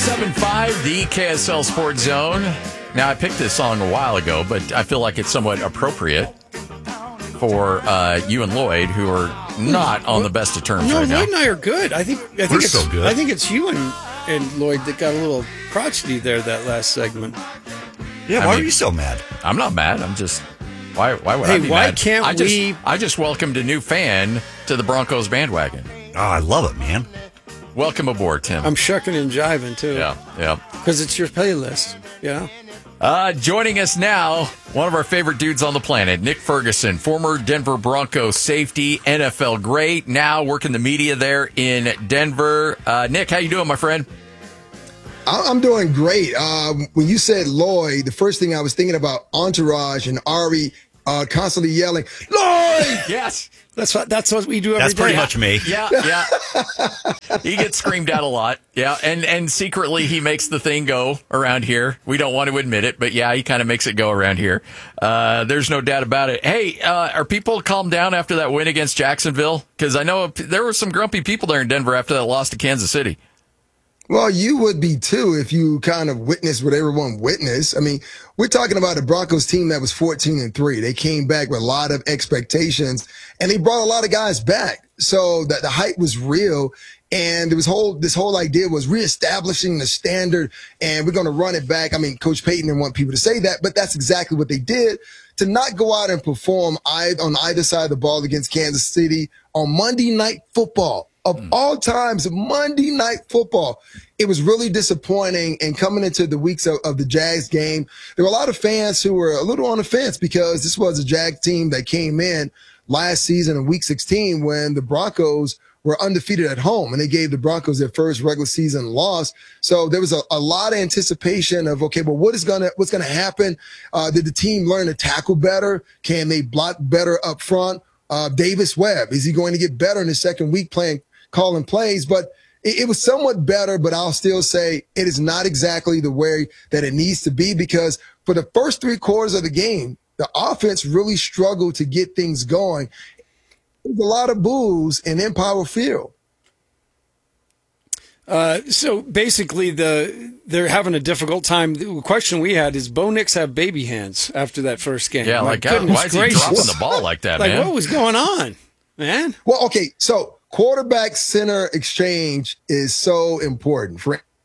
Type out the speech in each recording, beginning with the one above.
107.5, the KSL Sports Zone. Now, I picked this song a while ago, but I feel like it's somewhat appropriate for you and Lloyd, who are not on the best of terms right now. Lloyd and I are good. I think We're it's so good. I think it's you and Lloyd that got a little crotchety there that last segment. Yeah, why are you so mad? I'm not mad. I'm just... Why would I be why mad? can't I just welcomed a new fan to the Broncos bandwagon. Oh, I love it, man. Welcome aboard, Tim. I'm shucking and jiving, too. Yeah. Because it's your playlist. Yeah. Joining us now, one of our favorite dudes on the planet, Nick Ferguson, former Denver Broncos safety, NFL great, now working the media there in Denver. Nick, how you doing, my friend? I'm doing great. When you said Lloyd, the first thing I was thinking about Entourage and Ari constantly yelling, Lloyd! Yes. That's what we do every day. That's pretty much me. Yeah. He gets screamed at a lot. Yeah, and secretly he makes the thing go around here. We don't want to admit it, but yeah, he kind of makes it go around here. There's no doubt about it. Hey, are people calmed down after that win against Jacksonville? Because I know there were some grumpy people there in Denver after that loss to Kansas City. Well, you would be too if you kind of witnessed what everyone witnessed. I mean, we're talking about a Broncos team that was 14-3. They came back with a lot of expectations and they brought a lot of guys back. So that the hype was real. And this whole idea was reestablishing the standard and we're going to run it back. I mean, Coach Payton didn't want people to say that, but that's exactly what they did. To not go out and perform on either side of the ball against Kansas City on Monday Night Football. Of all times, Monday Night Football. It was really disappointing. And coming into the weeks of the Jags game, there were a lot of fans who were a little on the fence because this was a Jags team that came in last season in Week 16 when the Broncos were undefeated at home and they gave the Broncos their first regular season loss. So there was a lot of anticipation of, okay, well, what's going to happen? Did the team learn to tackle better? Can they block better up front? Davis Webb, is he going to get better in his second week calling plays? But it was somewhat better, but I'll still say it is not exactly the way that it needs to be because for the first 3 quarters of the game, the offense really struggled to get things going. There's a lot of boos in Empower Field. So basically, they're having a difficult time. The question we had is, Bo Nix have baby hands after that first game? Yeah, why is he dropping the ball like that, man? What was going on, man? Well, okay, so quarterback center exchange is so important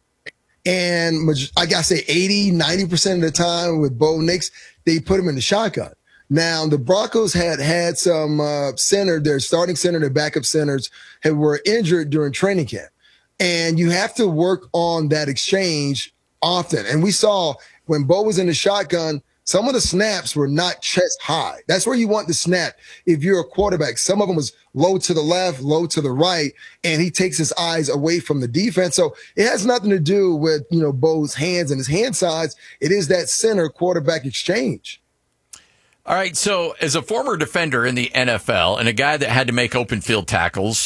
and I gotta say 80-90% of the time with Bo Nix, they put him in the shotgun. Now the Broncos had some their starting center, their backup centers were injured during training camp, and you have to work on that exchange often. And we saw when Bo was in the shotgun, some of the snaps were not chest high. That's where you want the snap if you're a quarterback. Some of them was low to the left, low to the right, and he takes his eyes away from the defense. So it has nothing to do with, Bo's hands and his hand size. It is that center quarterback exchange. All right, so as a former defender in the NFL and a guy that had to make open field tackles,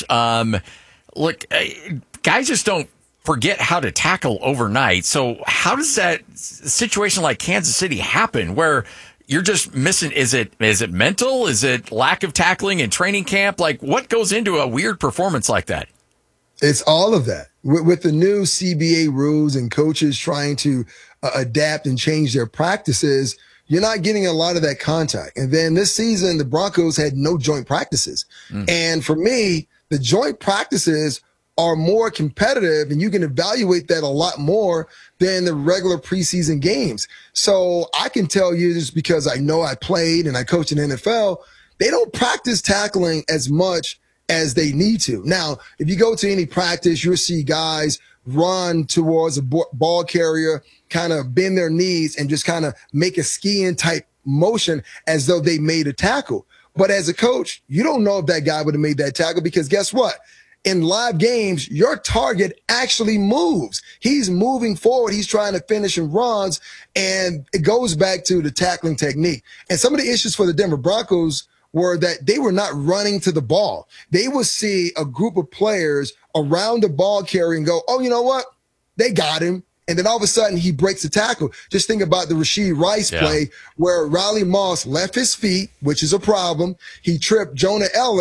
look, guys just don't forget how to tackle overnight. So how does that situation like Kansas City happen where you're just missing? Is it mental? Is it lack of tackling in training camp? Like, what goes into a weird performance like that? It's all of that. With the new CBA rules and coaches trying to adapt and change their practices, you're not getting a lot of that contact. And then this season, the Broncos had no joint practices. And for me, the joint practices are more competitive and you can evaluate that a lot more than the regular preseason games. So I can tell you just because I know I played and I coached in the NFL, they don't practice tackling as much as they need to. Now, if you go to any practice, you'll see guys run towards a ball carrier, kind of bend their knees and just kind of make a skiing type motion as though they made a tackle. But as a coach, you don't know if that guy would have made that tackle because guess what? In live games, your target actually moves. He's moving forward. He's trying to finish in runs, and it goes back to the tackling technique. And some of the issues for the Denver Broncos were that they were not running to the ball. They would see a group of players around the ball carrier and go, oh, you know what? They got him. And then all of a sudden he breaks the tackle. Just think about the Rashee Rice play where Riley Moss left his feet, which is a problem. He tripped Jonah Ellis,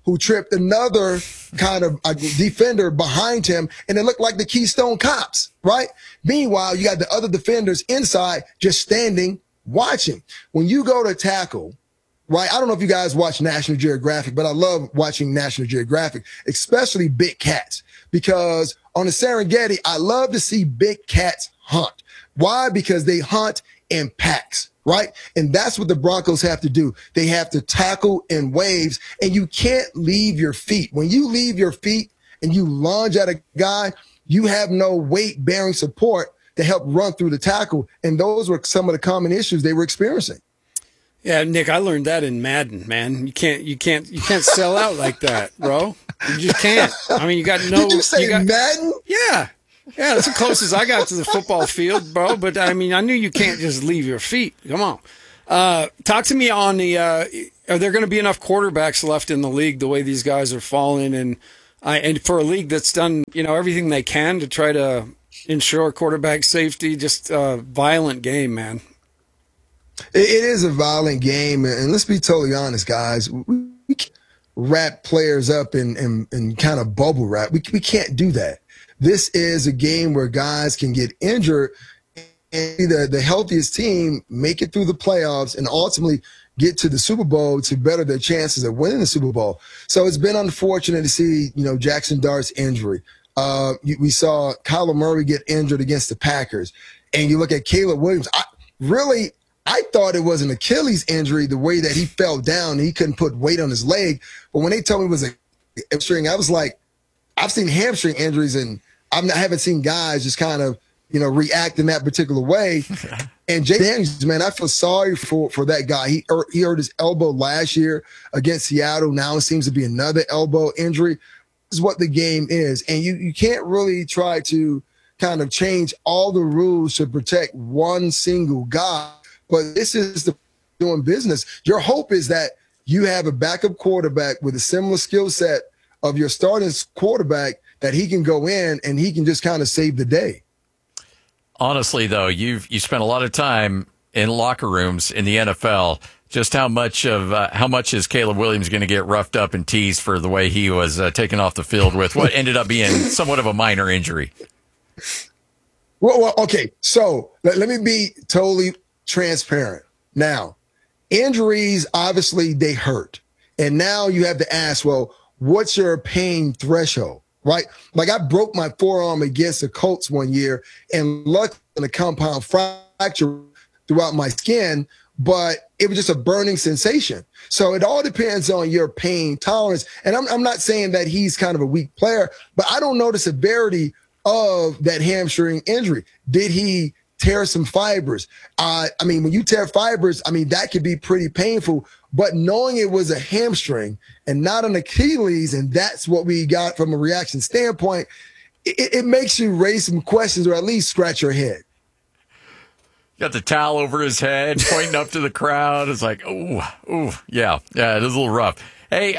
who tripped another kind of defender behind him, and it looked like the Keystone Cops, right? Meanwhile, you got the other defenders inside just standing, watching. When you go to tackle, right? I don't know if you guys watch National Geographic, but I love watching National Geographic, especially big cats, because on the Serengeti, I love to see big cats hunt. Why? Because they hunt in packs, right? And that's what the Broncos have to do. They have to tackle in waves, and you can't leave your feet. When you leave your feet and you lunge at a guy, you have no weight bearing support to help run through the tackle. And those were some of the common issues they were experiencing. Yeah, Nick, I learned that in Madden, man. You can't sell out like that, bro. You just can't. I mean, you got no. Did you say Madden? Yeah. Yeah, that's the closest I got to the football field, bro. But I mean, I knew you can't just leave your feet. Come on. Talk to me on the, are there going to be enough quarterbacks left in the league the way these guys are falling? And for a league that's done, everything they can to try to ensure quarterback safety, just a violent game, man. It is a violent game. And let's be totally honest, guys. We can't wrap players up in kind of bubble wrap. We can't do that. This is a game where guys can get injured and be the healthiest team, make it through the playoffs, and ultimately get to the Super Bowl to better their chances of winning the Super Bowl. So it's been unfortunate to see, Jackson Dart's injury. We saw Kyler Murray get injured against the Packers. And you look at Caleb Williams. I thought it was an Achilles injury, the way that he fell down and he couldn't put weight on his leg. But when they told me it was a hamstring, I was like, I've seen hamstring injuries, and I haven't seen guys just kind of, react in that particular way. And Jay Daniels, man, I feel sorry for that guy. He hurt his elbow last year against Seattle. Now it seems to be another elbow injury. This is what the game is. And you can't really try to kind of change all the rules to protect one single guy. But this is the doing business. Your hope is that you have a backup quarterback with a similar skill set of your starting quarterback, that he can go in and he can just kind of save the day. Honestly, though, you spent a lot of time in locker rooms in the NFL. Just how much is Caleb Williams going to get roughed up and teased for the way he was taken off the field with what ended up being somewhat of a minor injury? Well, okay. So let me be totally transparent. Now, injuries, obviously, they hurt. And now you have to ask, well, what's your pain threshold, right? Like, I broke my forearm against the Colts one year, and luckily a compound fracture throughout my skin, but it was just a burning sensation. So it all depends on your pain tolerance. And I'm not saying that he's kind of a weak player, but I don't know the severity of that hamstring injury. Did he tear some fibers? When you tear fibers, that could be pretty painful. But knowing it was a hamstring and not an Achilles, and that's what we got from a reaction standpoint, it makes you raise some questions, or at least scratch your head. Got the towel over his head, pointing up to the crowd. It's like, yeah, it is a little rough. Hey,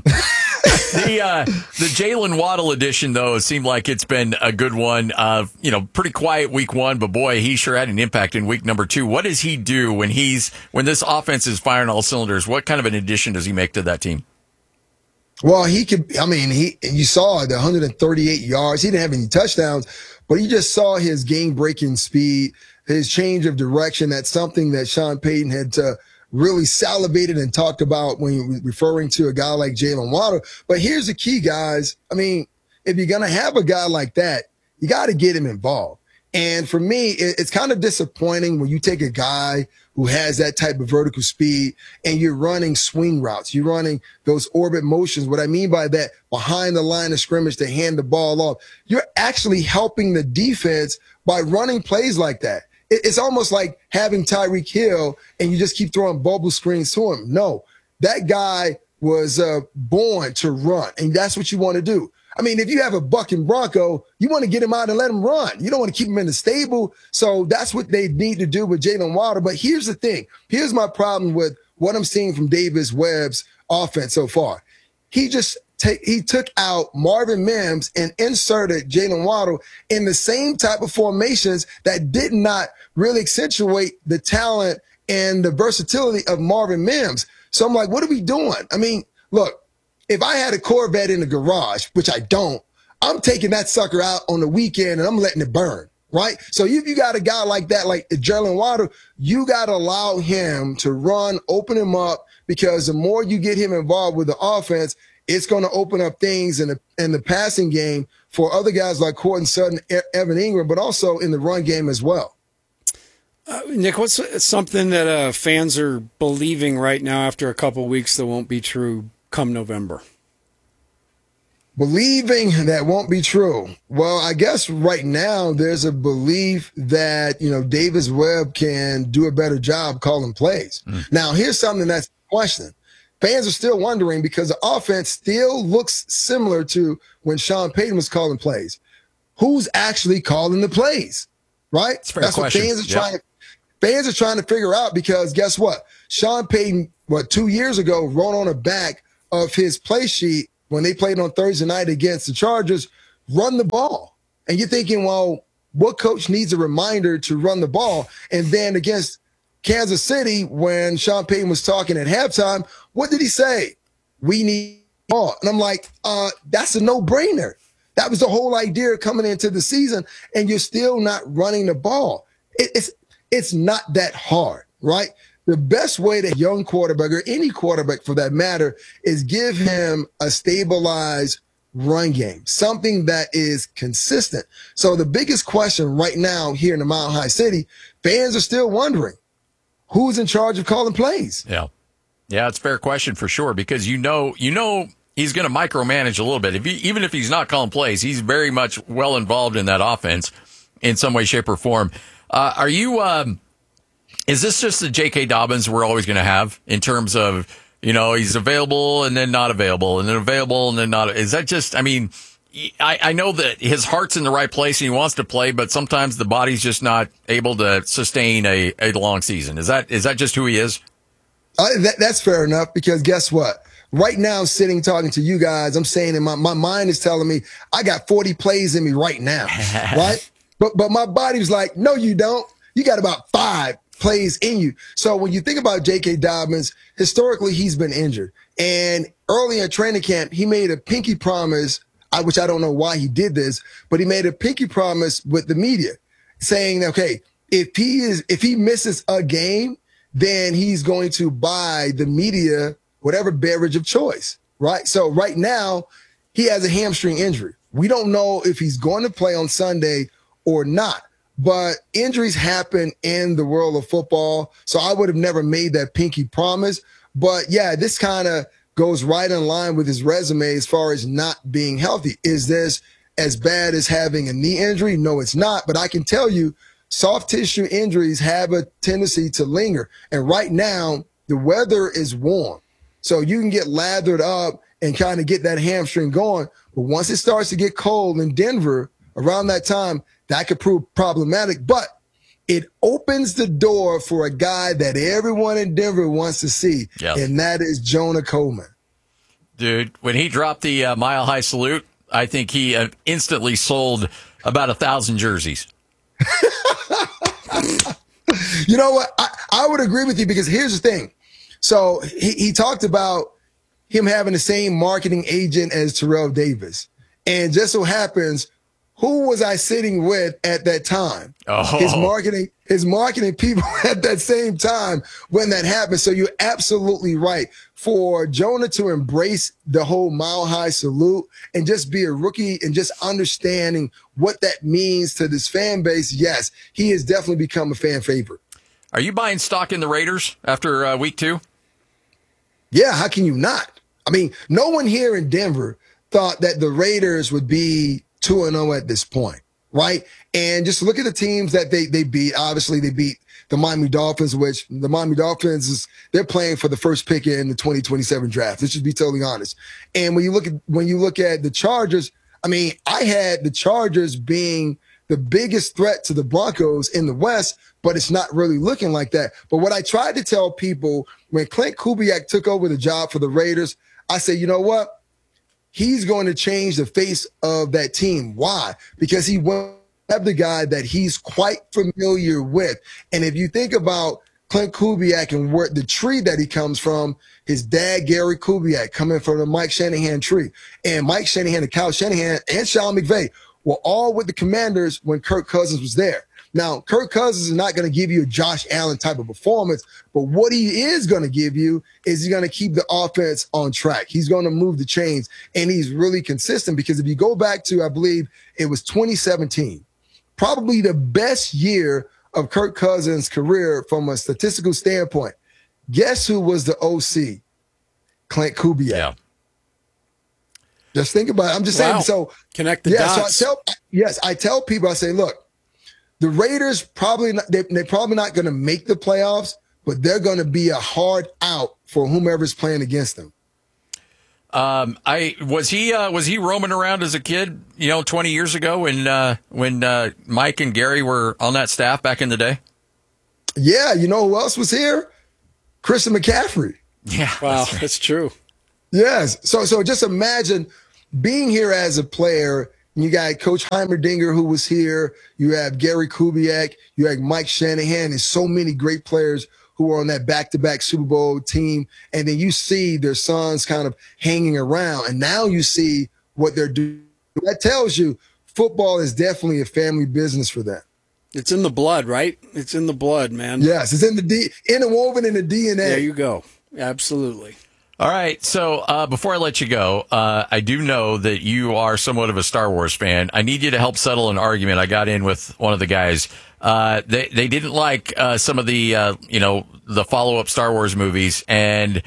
the Jalen Waddle edition, though, it seemed like it's been a good one. Pretty quiet week one, but boy, he sure had an impact in week number 2. What does he do when this offense is firing all cylinders? What kind of an addition does he make to that team? Well, you saw the 138 yards. He didn't have any touchdowns, but you just saw his game-breaking speed, his change of direction. That's something that Sean Payton had really salivated and talked about when he was referring to a guy like Jalen Waddle. But here's the key, guys. If you're going to have a guy like that, you got to get him involved. And for me, it's kind of disappointing when you take a guy who has that type of vertical speed and you're running swing routes. You're running those orbit motions. What I mean by that, behind the line of scrimmage to hand the ball off, you're actually helping the defense by running plays like that. It's almost like having Tyreek Hill and you just keep throwing bubble screens to him. No, that guy was born to run, and that's what you want to do. If you have a bucking Bronco, you want to get him out and let him run. You don't want to keep him in the stable. So that's what they need to do with Jalen Waddle. But here's the thing. Here's my problem with what I'm seeing from Davis Webb's offense so far. He took out Marvin Mims and inserted Jalen Waddle in the same type of formations that did not really accentuate the talent and the versatility of Marvin Mims. So I'm like, what are we doing? Look, if I had a Corvette in the garage, which I don't, I'm taking that sucker out on the weekend and I'm letting it burn, right? So if you got a guy like that, like Jalen Waddle, you got to allow him to run, open him up, because the more you get him involved with the offense, it's going to open up things in the passing game for other guys like Courtland Sutton, Evan Ingram, but also in the run game as well. Nick, what's something that fans are believing right now after a couple of weeks that won't be true come November? Believing that won't be true. Well, I guess right now there's a belief that, Davis Webb can do a better job calling plays. Now, here's something that's a question. Fans are still wondering because the offense still looks similar to when Sean Payton was calling plays. Who's actually calling the plays, right? That's what fans are trying to figure out, because guess what? Sean Payton, 2 years ago, wrote on the back of his play sheet when they played on Thursday night against the Chargers, run the ball. And you're thinking, well, what coach needs a reminder to run the ball? And then against Kansas City, when Sean Payton was talking at halftime, what did he say? We need ball. And I'm like, that's a no-brainer. That was the whole idea coming into the season, and you're still not running the ball. It's not that hard, right? The best way to young quarterback, or any quarterback for that matter, is give him a stabilized run game, something that is consistent. So the biggest question right now here in the Mile High City, fans are still wondering, who's in charge of calling plays? Yeah, it's a fair question for sure, because you know he's going to micromanage a little bit. Even if he's not calling plays, he's very much well involved in that offense in some way, shape, or form. Are you? Is this just the J.K. Dobbins we're always going to have in terms of, he's available and then not available and then available and then not? Is that just, I know that his heart's in the right place and he wants to play, but sometimes the body's just not able to sustain a long season. Is that just who he is? That's fair enough, because guess what? Right now, sitting talking to you guys, I'm saying, and my mind is telling me I got 40 plays in me right now, right? But my body was like, no, you don't. You got about 5 plays in you. So when you think about J.K. Dobbins, historically, he's been injured. And early in training camp, he made a pinky promise, which I don't know why he did this, but he made a pinky promise with the media saying, okay, if he misses a game, then he's going to buy the media whatever beverage of choice, right? So right now, he has a hamstring injury. We don't know if he's going to play on Sunday or not. But injuries happen in the world of football, so I would have never made that pinky promise. But yeah, this kind of goes right in line with his resume as far as not being healthy. Is this as bad as having a knee injury? No, it's not. But I can tell you, soft tissue injuries have a tendency to linger. And right now, the weather is warm, so you can get lathered up and kind of get that hamstring going. But once it starts to get cold in Denver around that time, that could prove problematic, but it opens the door for a guy that everyone in Denver wants to see, and that is Jonah Coleman. Dude, when he dropped the Mile High salute, I think he instantly sold about 1,000 jerseys. You know what? I would agree with you, because here's the thing. So he talked about him having the same marketing agent as Terrell Davis. And just so happens, who was I sitting with at that time? Oh. His marketing people at that same time when that happened. So you're absolutely right. For Jonah to embrace the whole Mile High salute and just be a rookie and just understanding what that means to this fan base, yes, he has definitely become a fan favorite. Are you buying stock in the Raiders after week 2? Yeah, how can you not? No one here in Denver thought that the Raiders would be 2-0 at this point, right? And just look at the teams that they beat. Obviously, they beat the Miami Dolphins, which the Miami Dolphins they're playing for the first pick in the 2027 draft. Let's just be totally honest. And when you look at the Chargers, I had the Chargers being the biggest threat to the Broncos in the West, but it's not really looking like that. But what I tried to tell people when Clint Kubiak took over the job for the Raiders, I said, you know what? He's going to change the face of that team. Why? Because he won't have the guy that he's quite familiar with. And if you think about Clint Kubiak and where the tree that he comes from, his dad, Gary Kubiak, coming from the Mike Shanahan tree. And Mike Shanahan and Kyle Shanahan and Sean McVay were all with the Commanders when Kirk Cousins was there. Now, Kirk Cousins is not going to give you a Josh Allen type of performance, but what he is going to give you is he's going to keep the offense on track. He's going to move the chains, and he's really consistent because if you go back to, I believe it was 2017, probably the best year of Kirk Cousins' career from a statistical standpoint. Guess who was the OC? Clint Kubiak. Yeah. Just think about it. I'm just saying. So connect the dots. So I tell people, I say, look, the Raiders probably not, they're probably not going to make the playoffs, but they're going to be a hard out for whomever's playing against them. Was he roaming around as a kid, 20 years ago when Mike and Gary were on that staff back in the day? Yeah, you know who else was here? Christian McCaffrey. Yeah. Wow, that's true. Yes. So just imagine being here as a player. You got Coach Heimerdinger who was here. You have Gary Kubiak. You have Mike Shanahan and so many great players who are on that back-to-back Super Bowl team. And then you see their sons kind of hanging around. And now you see what they're doing. That tells you football is definitely a family business for them. It's in the blood, right? It's in the blood, man. Yes, it's interwoven in the DNA. There you go. Absolutely. All right. So before I let you go, I do know that you are somewhat of a Star Wars fan. I need you to help settle an argument. I got in with one of the guys. They didn't like some of the the follow-up Star Wars movies, and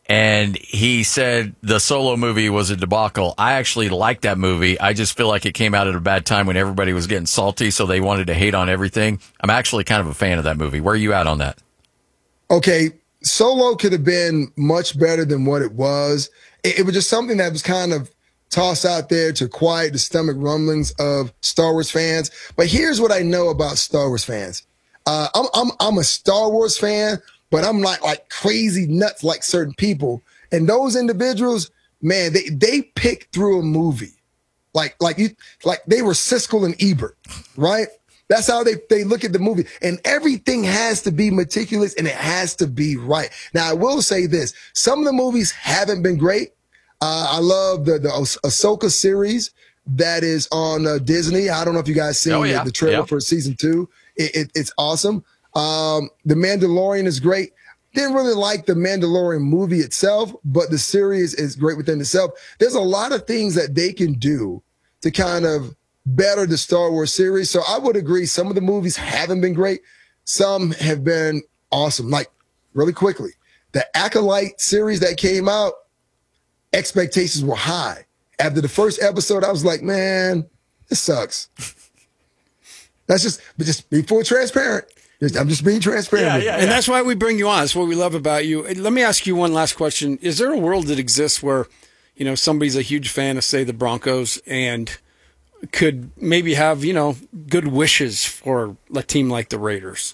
he said the Solo movie was a debacle. I actually liked that movie. I just feel like it came out at a bad time when everybody was getting salty, so they wanted to hate on everything. I'm actually kind of a fan of that movie. Where are you at on that? Okay. Solo could have been much better than what it was. It was just something that was kind of tossed out there to quiet the stomach rumblings of Star Wars fans. But here's what I know about Star Wars fans. I'm a Star Wars fan, but I'm not like crazy nuts like certain people. And those individuals, man, they pick through a movie like they were Siskel and Ebert, right? That's how they look at the movie. And everything has to be meticulous and it has to be right. Now, I will say this. Some of the movies haven't been great. I love the Ahsoka series that is on Disney. I don't know if you guys seen the trailer for season 2. It's awesome. The Mandalorian is great. Didn't really like the Mandalorian movie itself, but the series is great within itself. There's a lot of things that they can do to kind of better the Star Wars series. So I would agree some of the movies haven't been great. Some have been awesome. Like, really quickly, the Acolyte series that came out, expectations were high. After the first episode, I was like, man, this sucks. That's just be full transparent. I'm just being transparent. Yeah. And that's why we bring you on. That's what we love about you. Let me ask you one last question. Is there a world that exists where, somebody's a huge fan of, say, the Broncos and could maybe have, good wishes for a team like the Raiders?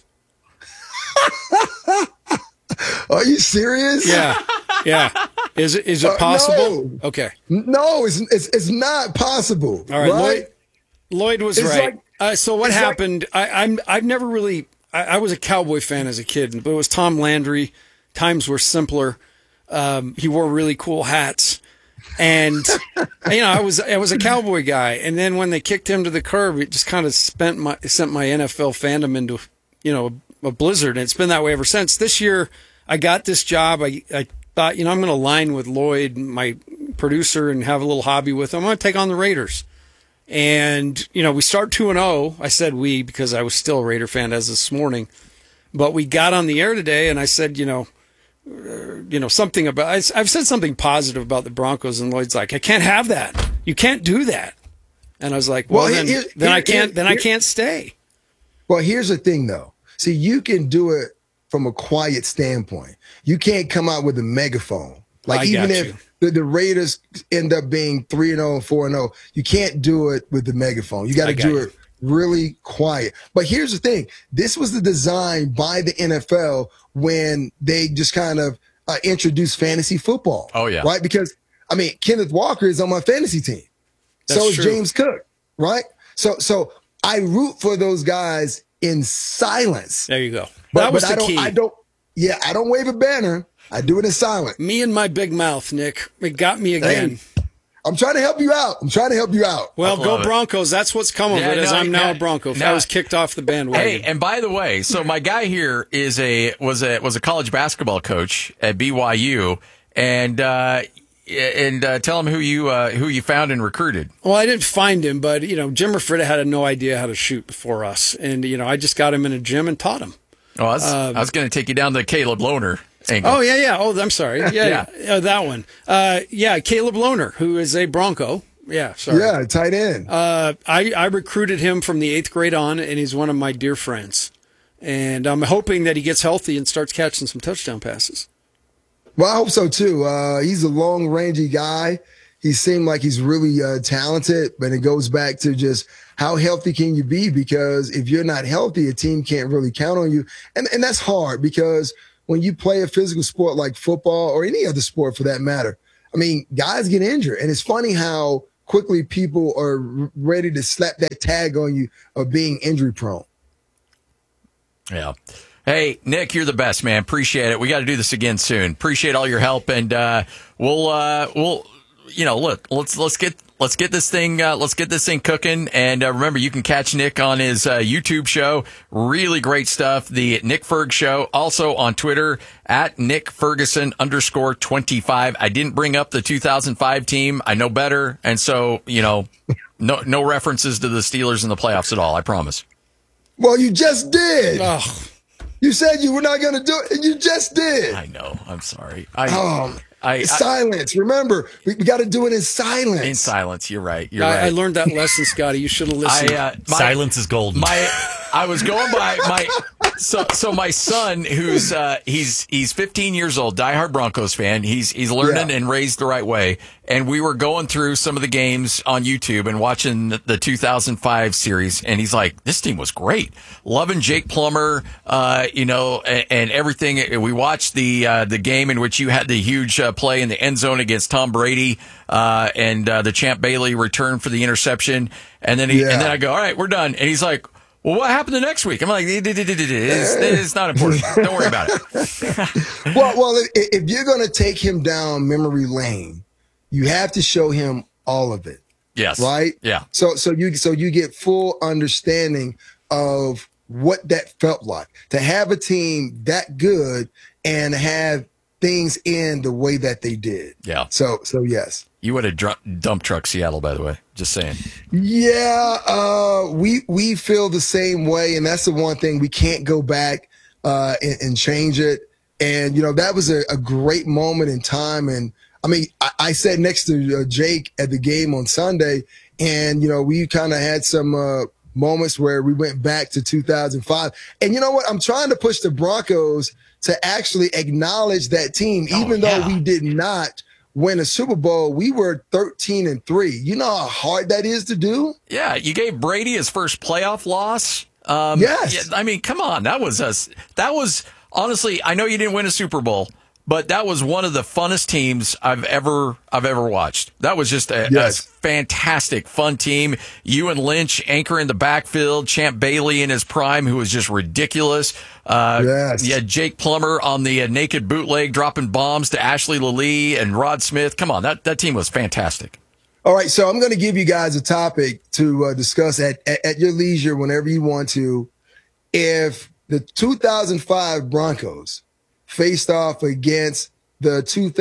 Are you serious? Yeah. Is it possible? No. Okay. No, it's not possible. All right. Right? Lloyd was right. So what happened? I've never really. I was a Cowboy fan as a kid, but it was Tom Landry. Times were simpler. He wore really cool hats. And I was a Cowboy guy, and then when they kicked him to the curb, it just kind of sent my NFL fandom into a blizzard, and it's been that way ever since. This year, I got this job. I thought I'm going to line with Lloyd, my producer, and have a little hobby with him. I'm going to take on the Raiders, and we start 2-0. I said we because I was still a Raider fan as this morning, but we got on the air today, and I said something about, I've said something positive about the Broncos, and Lloyd's like, I can't have that. You can't do that. And I was like, then I can't stay. Well, here's the thing though. See, you can do it from a quiet standpoint. You can't come out with a megaphone. Like even if the Raiders end up being 3-0 and 4-0, you can't do it with the megaphone. You got to do it really quiet. But here's the thing. This was the design by the NFL when they just kind of introduced fantasy football. Oh, yeah. Right? Because, Kenneth Walker is on my fantasy team. So is James Cook, right? So I root for those guys in silence. There you go. But, That was but the I key. I don't wave a banner. I do it in silence. Me and my big mouth, Nick. It got me again. Hey, I'm trying to help you out. Well, go it. Broncos. That's what's come of it, as I'm now a Bronco. I was kicked off the bandwagon. Hey, and by the way, so my guy here was a college basketball coach at BYU, and tell him who you found and recruited. Well, I didn't find him, but Jim Rafrida had no idea how to shoot before us, and I just got him in a gym and taught him. Oh, I was going to take you down the Caleb Lohner angle. Oh yeah. Oh, I'm sorry. Yeah. That one. Caleb Lohner, who is a Bronco. Yeah, sorry. Yeah, tight end. I recruited him from the 8th grade on, and he's one of my dear friends. And I'm hoping that he gets healthy and starts catching some touchdown passes. Well, I hope so too. He's a long-rangey guy. He seemed like he's really talented, but it goes back to just how healthy can you be? Because if you're not healthy, a team can't really count on you. And that's hard because when you play a physical sport like football or any other sport for that matter, I mean, guys get injured. And it's funny how quickly people are ready to slap that tag on you of being injury prone. Yeah. Hey, Nick, you're the best, man. Appreciate it. We got to do this again soon. Appreciate all your help, and we'll look, let's get this thing cooking. And remember, you can catch Nick on his YouTube show. Really great stuff. The Nick Ferg Show. Also on Twitter at Nick Ferguson _25. I didn't bring up the 2005 team. I know better, and so no references to the Steelers in the playoffs at all. I promise. Well, you just did. Oh. You said you were not going to do it, and you just did. I know. I'm sorry. Silence. Remember, we got to do it in silence. In silence. You're right. I learned that lesson, Scotty. You should have listened. Silence is golden. I was going by my. So my son, who's he's 15 years old, diehard Broncos fan. He's learning and raised the right way. And we were going through some of the games on YouTube and watching the 2005 series. And he's like, "This team was great, loving Jake Plummer, and everything." We watched the game in which you had the huge play in the end zone against Tom Brady, and the Champ Bailey return for the interception. And then I go, "All right, we're done." And he's like, "Well, what happened the next week?" I'm like, it's not important. Don't worry about it. Well, if you're going to take him down memory lane, you have to show him all of it. Yes. Right? Yeah. So you get full understanding of what that felt like to have a team that good and have things end the way that they did. Yeah. So yes. You would have dump truck Seattle, by the way. Just saying. Yeah, we feel the same way, and that's the one thing we can't go back and change it. And that was a great moment in time. And I mean, I sat next to Jake at the game on Sunday, and we kind of had some moments where we went back to 2005. And you know what? I'm trying to push the Broncos to actually acknowledge that team, even though we did not win a Super Bowl. We were 13-3. You know how hard that is to do? Yeah, you gave Brady his first playoff loss. Yes. Yeah, I mean, come on. That was honestly, I know you didn't win a Super Bowl, but that was one of the funnest teams I've ever watched. That was just a fantastic, fun team. You and Lynch anchor in the backfield, Champ Bailey in his prime, who was just ridiculous. You had Jake Plummer on the naked bootleg, dropping bombs to Ashley Lilly and Rod Smith. Come on, that team was fantastic. All right, so I'm going to give you guys a topic to discuss at your leisure whenever you want to. If the 2005 Broncos faced off against the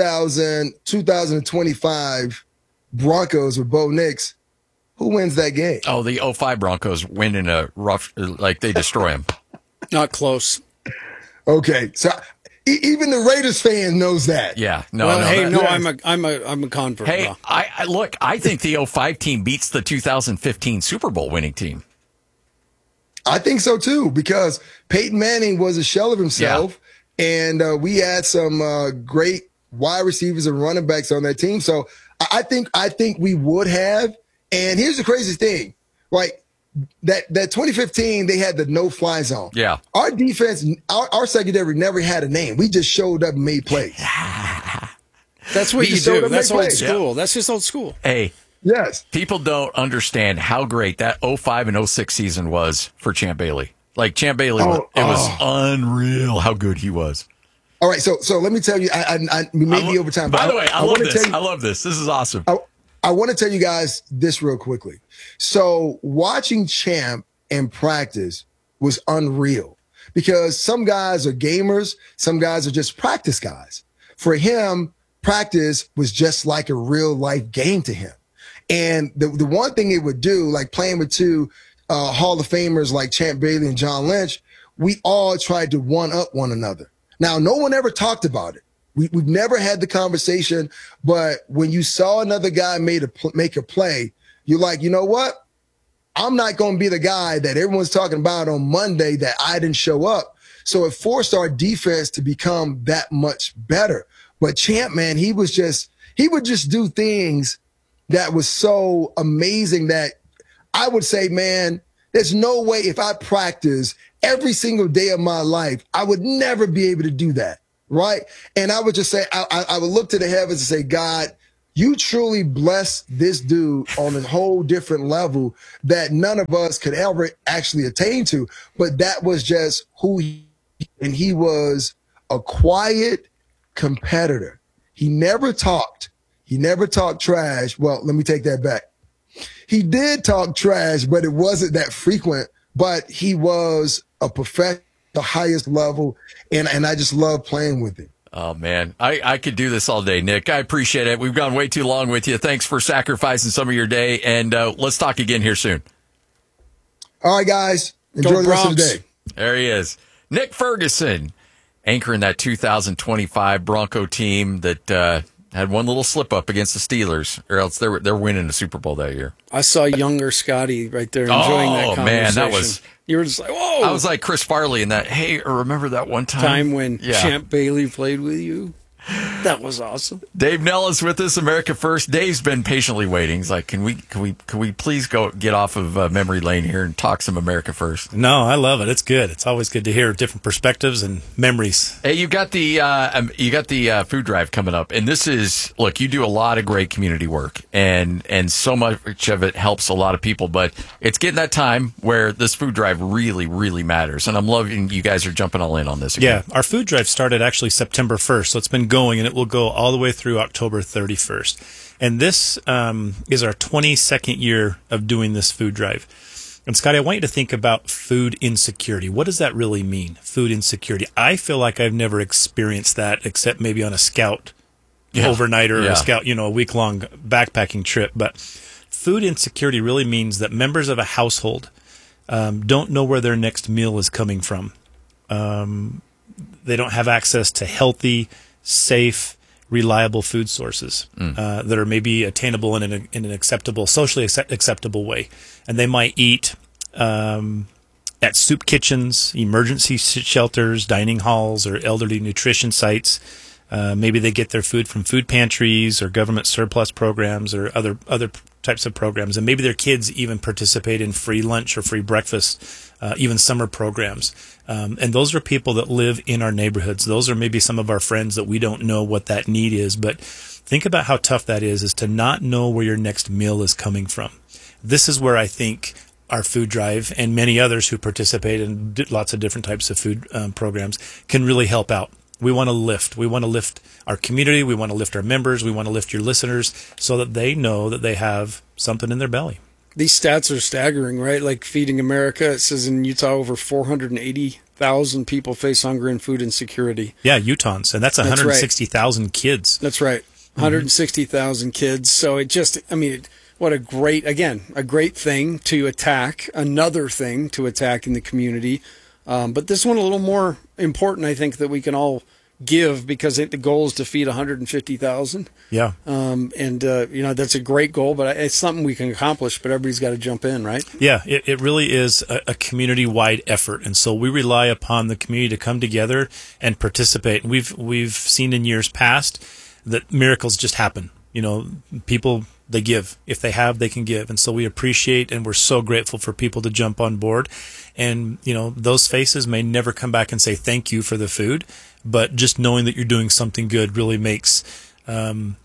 2025 Broncos with Bo Nix, who wins that game? Oh, the 05 Broncos win in a rough, like they destroy them. Not close. Okay, so even the Raiders fan knows that. Yeah, I'm a convert. Hey, I think the 05 team beats the 2015 Super Bowl winning team. I think so too, because Peyton Manning was a shell of himself. And we had some great wide receivers and running backs on that team. So I think we would have. And here's the crazy thing, right? That 2015, they had the no-fly zone. Yeah. Our defense, our secondary never had a name. We just showed up and made plays. That's what you do. That's old plays. school. That's just old school. Hey, Yes. People don't understand how great that 05 and 06 season was for Champ Bailey. Like Champ Bailey, it was unreal how good he was. All right, so let me tell you, we may be over time. By the way, I love this. I love this. This is awesome. I want to tell you guys this real quickly. So watching Champ in practice was unreal because some guys are gamers, some guys are just practice guys. For him, practice was just like a real life game to him. And the one thing it would do, like playing with two Hall of Famers like Champ Bailey and John Lynch, we all tried to one up one another. Now, no one ever talked about it. We've never had the conversation, but when you saw another guy make a play, you're like, you know what? I'm not going to be the guy that everyone's talking about on Monday that I didn't show up. So it forced our defense to become that much better. But Champ, man, he would just do things that was so amazing that I would say, man, there's no way if I practice every single day of my life, I would never be able to do that. Right. And I would just say, I would look to the heavens and say, God, you truly bless this dude on a whole different level that none of us could ever actually attain to. But that was just who and he was a quiet competitor. He never talked. He never talked trash. Well, let me take that back. He did talk trash, but it wasn't that frequent. But he was a professional, the highest level, and I just love playing with him. Oh, man. I could do this all day, Nick. I appreciate it. We've gone way too long with you. Thanks for sacrificing some of your day, and let's talk again here soon. All right, guys. Enjoy the rest of the day. There he is. Nick Ferguson, anchoring that 2025 Bronco team that had one little slip-up against the Steelers, or else they're winning the Super Bowl that year. I saw younger Scotty right there enjoying that conversation. Man, that was... You were just like, whoa. I was like Chris Farley in that, hey, remember that one time when Champ Bailey played with you? That was awesome. Dave Nellis with us, America First. Dave's been patiently waiting. He's like, can we please go get off of memory lane here and talk some America First? No, I love it. It's good. It's always good to hear different perspectives and memories. Hey, you got the food drive coming up, and this is, look, you do a lot of great community work, and so much of it helps a lot of people, but it's getting that time where this food drive really, really matters, and I'm loving you guys are jumping all in on this again. Yeah, our food drive started actually September 1st, so it's been going, and it will go all the way through October 31st. And this is our 22nd year of doing this food drive. And Scotty, I want you to think about food insecurity. What does that really mean, food insecurity? I feel like I've never experienced that except maybe on a scout overnighter or a scout, a week-long backpacking trip. But food insecurity really means that members of a household don't know where their next meal is coming from. They don't have access to healthy, safe, reliable food sources that are maybe attainable in an acceptable, socially acceptable way. And they might eat at soup kitchens, emergency shelters, dining halls, or elderly nutrition sites. Maybe they get their food from food pantries or government surplus programs or other types of programs. And maybe their kids even participate in free lunch or free breakfast, even summer programs. And those are people that live in our neighborhoods. Those are maybe some of our friends that we don't know what that need is. But think about how tough that is to not know where your next meal is coming from. This is where I think our food drive and many others who participate in lots of different types of food programs can really help out. We want to lift. We want to lift our community. We want to lift our members. We want to lift your listeners so that they know that they have something in their belly. These stats are staggering, right? Like Feeding America, it says in Utah over 480,000 people face hunger and food insecurity. Yeah, Utahns. And that's 160,000 kids. That's right. 160,000 kids. So it just, what a great thing to attack, another thing to attack in the community. But this one a little more important, I think, that we can all give because the goal is to feed 150,000. Yeah. That's a great goal, but it's something we can accomplish, but everybody's got to jump in, right? Yeah, it really is a community-wide effort. And so we rely upon the community to come together and participate. And we've seen in years past that miracles just happen. People, they give. If they have, they can give. And so we appreciate and we're so grateful for people to jump on board. And, those faces may never come back and say thank you for the food, but just knowing that you're doing something good really makes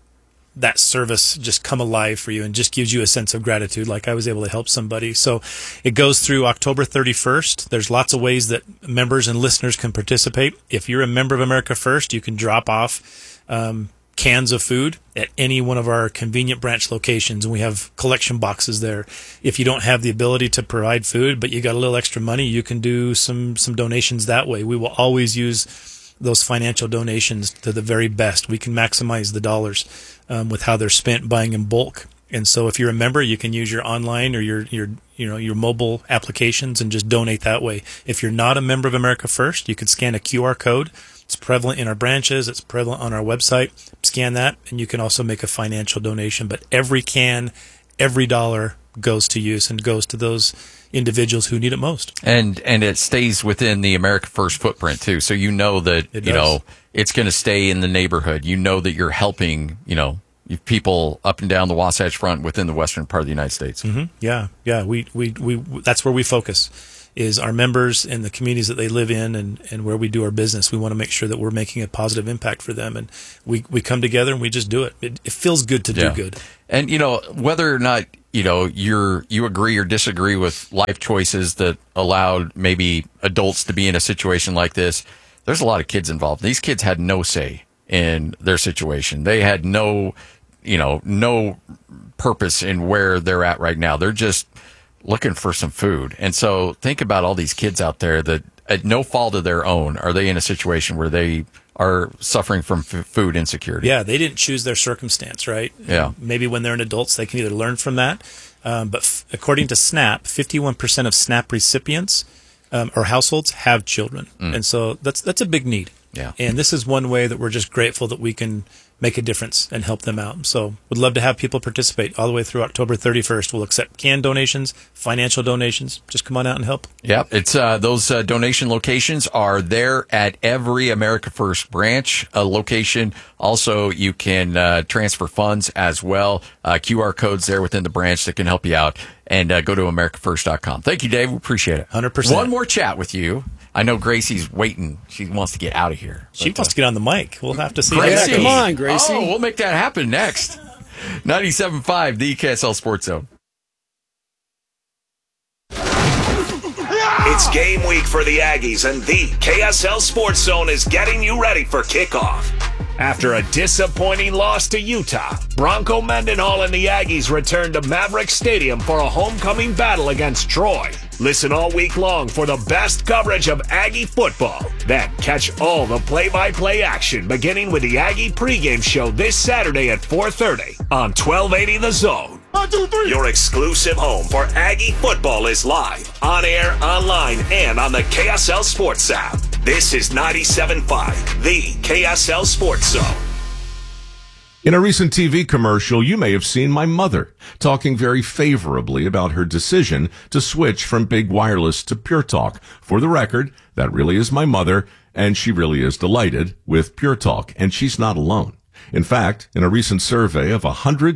that service just come alive for you and just gives you a sense of gratitude, like I was able to help somebody. So it goes through October 31st. There's lots of ways that members and listeners can participate. If you're a member of America First, you can drop off cans of food at any one of our convenient branch locations, and we have collection boxes there. If you don't have the ability to provide food, but you got a little extra money, you can do some donations that way. We will always use those financial donations to the very best. We can maximize the dollars with how they're spent buying in bulk. And so if you're a member, you can use your online or your mobile applications and just donate that way. If you're not a member of America First, you can scan a QR code. It's prevalent in our branches. It's prevalent on our website. Scan that, and you can also make a financial donation. But every can, every dollar goes to use and goes to those individuals who need it most. And it stays within the America First footprint too. So you know that it's going to stay in the neighborhood. You know that you're helping people up and down the Wasatch Front within the western part of the United States. Mm-hmm. Yeah. We that's where we focus, is our members and the communities that they live in and where we do our business. We want to make sure that we're making a positive impact for them, and we come together and we just do it. It feels good to do good. And whether or not you agree or disagree with life choices that allowed maybe adults to be in a situation like this, there's a lot of kids involved. These kids had no say in their situation. They had no purpose in where they're at right now. They're just looking for some food. And so think about all these kids out there that at no fault of their own are they in a situation where they are suffering from food insecurity. Yeah, they didn't choose their circumstance, right? Yeah. Maybe when they're adults, they can either learn from that. But according to SNAP, 51% of SNAP recipients or households have children. And so that's a big need. Yeah. And this is one way that we're just grateful that we can make a difference and help them out. So we'd love to have people participate all the way through October 31st. We'll accept canned donations, financial donations. Just come on out and help. Yep. It's those donation locations are there at every America First branch location. Also, you can transfer funds as well. QR codes there within the branch that can help you out. And go to AmericaFirst.com. Thank you, Dave. We appreciate it. 100%. One more chat with you. I know Gracie's waiting. She wants to get out of here. She wants to get on the mic. We'll have to see. Gracie. Yeah, come on, Gracie. Oh, we'll make that happen next. 97.5, the KSL Sports Zone. It's game week for the Aggies, and the KSL Sports Zone is getting you ready for kickoff. After a disappointing loss to Utah, Bronco Mendenhall and the Aggies return to Maverick Stadium for a homecoming battle against Troy. Listen all week long for the best coverage of Aggie football. Then catch all the play-by-play action beginning with the Aggie pregame show this Saturday at 4:30 on 1280 The Zone. 1, 2, 3. Your exclusive home for Aggie football is live, on air, online, and on the KSL Sports app. This is 97.5, the KSL Sports Zone. In a recent TV commercial, you may have seen my mother talking very favorably about her decision to switch from big wireless to Pure Talk. For the record, that really is my mother, and she really is delighted with Pure Talk, and she's not alone. In fact, in a recent survey of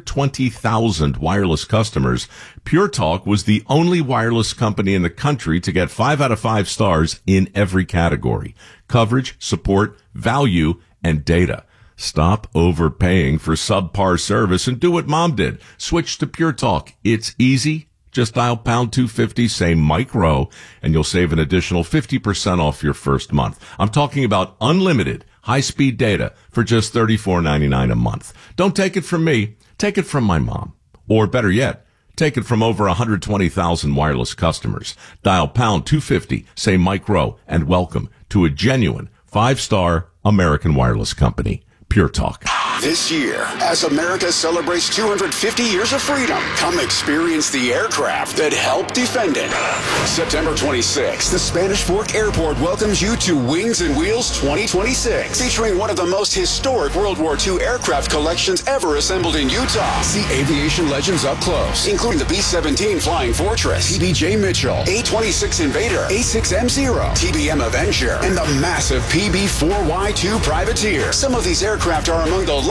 120,000 wireless customers, Pure Talk was the only wireless company in the country to get 5 out of 5 stars in every category: coverage, support, value, and data. Stop overpaying for subpar service and do what Mom did. Switch to Pure Talk. It's easy. Just dial pound 250, say Mike Rowe, and you'll save an additional 50% off your first month. I'm talking about unlimited high-speed data for just $34.99 a month. Don't take it from me. Take it from my mom. Or better yet, take it from over 120,000 wireless customers. Dial pound 250, say Mike Rowe, and welcome to a genuine 5-star American wireless company. Pure Talk. This year, as America celebrates 250 years of freedom, come experience the aircraft that helped defend it. September 26th, the Spanish Fork Airport welcomes you to Wings and Wheels 2026, featuring one of the most historic World War II aircraft collections ever assembled in Utah. See aviation legends up close, including the B-17 Flying Fortress, TBJ Mitchell, A-26 Invader, A-6M0, TBM Avenger, and the massive PB-4Y2 Privateer. Some of these aircraft are among the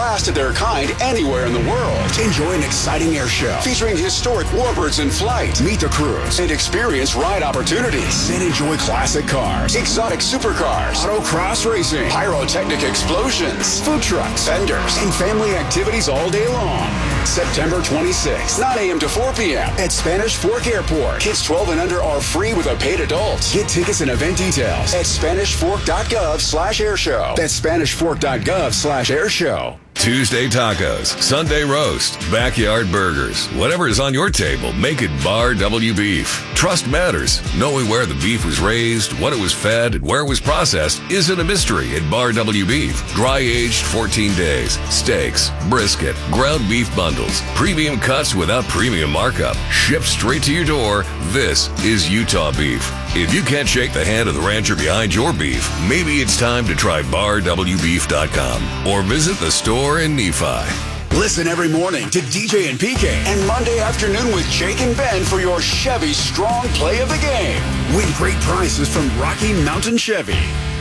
last of their kind anywhere in the world. Enjoy an exciting air show featuring historic warbirds in flight. Meet the crews and experience ride opportunities. Then enjoy classic cars, exotic supercars, autocross racing, pyrotechnic explosions, food trucks, vendors, and family activities all day long. September 26th, 9 a.m. to 4 p.m. at Spanish Fork Airport. Kids 12 and under are free with a paid adult. Get tickets and event details at SpanishFork.gov/airshow. That's SpanishFork.gov/airshow. Tuesday tacos, Sunday roast, backyard burgers. Whatever is on your table, make it Bar W Beef. Trust matters. Knowing where the beef was raised, what it was fed, and where it was processed isn't a mystery at Bar W Beef. Dry aged 14 days. Steaks, brisket, ground beef bundles, premium cuts without premium markup. Shipped straight to your door. This is Utah beef. If you can't shake the hand of the rancher behind your beef, maybe it's time to try BarWBeef.com or visit the store in Nephi. Listen every morning to DJ and PK and Monday afternoon with Jake and Ben for your Chevy Strong Play of the Game. Win great prizes from Rocky Mountain Chevy.